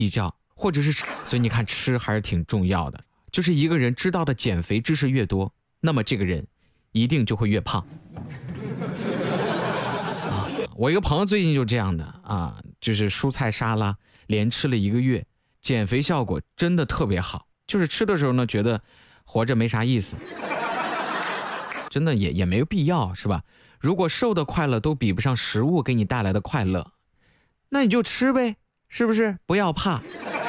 比较，或者是所以你看吃还是挺重要的。就是一个人知道的减肥知识越多，那么这个人一定就会越胖。我一个朋友最近就这样的啊，就是蔬菜沙拉连吃了1个月，减肥效果真的特别好。就是吃的时候呢，觉得活着没啥意思，真的也没有必要，是吧？如果瘦的快乐都比不上食物给你带来的快乐，那你就吃呗，是不是？不要怕。